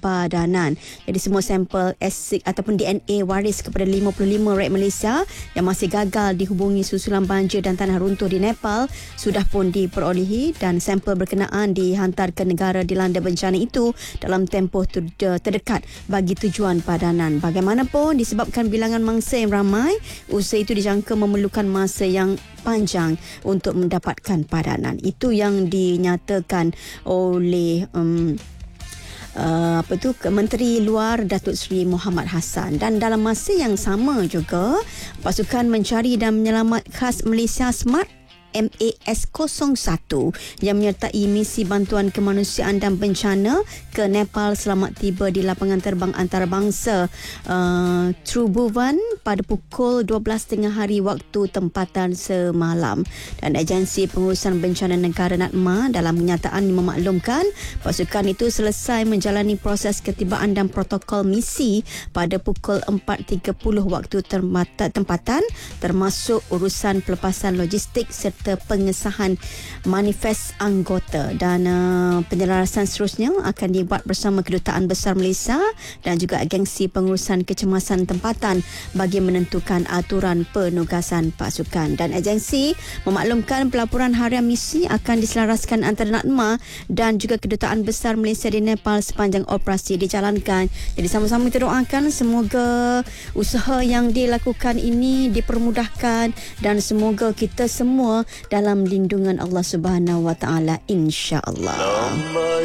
padanan. Jadi semua sampel acid ataupun DNA waris kepada 55 rakyat Malaysia yang masih gagal dihubungi susulan banjir dan tanah runtuh di Nepal sudah pun diperolehi dan sampel berkenaan dihantar ke negara dilanda bencana itu dalam tempoh terdekat bagi tujuan padanan. Bagaimanapun disebabkan bilangan mangsa yang ramai, usaha itu dijangka memerlukan masa yang panjang untuk mendapatkan padanan. Itu yang dinyatakan oleh Menteri Luar Datuk Seri Muhammad Hassan. Dan dalam masa yang sama juga, pasukan mencari dan menyelamat khas Malaysia Smart MAS-01 yang menyertai misi bantuan kemanusiaan dan bencana ke Nepal selamat tiba di lapangan terbang antarabangsa Trubhuvan pada pukul 12.30 hari waktu tempatan semalam. Dan agensi pengurusan bencana negara NADMA dalam kenyataan memaklumkan pasukan itu selesai menjalani proses ketibaan dan protokol misi pada pukul 4.30 waktu tempatan, termasuk urusan pelepasan logistik serta pengesahan manifest anggota. Dan penyelarasan seterusnya akan dibuat bersama Kedutaan Besar Malaysia dan juga agensi pengurusan kecemasan tempatan bagi menentukan aturan penugasan pasukan. Dan agensi memaklumkan pelaporan harian misi akan diselaraskan antara NADMA dan juga Kedutaan Besar Malaysia di Nepal sepanjang operasi dijalankan. Jadi sama-sama kita doakan semoga usaha yang dilakukan ini dipermudahkan dan semoga kita semua dalam lindungan Allah Subhanahu Wa Taala, insya-Allah.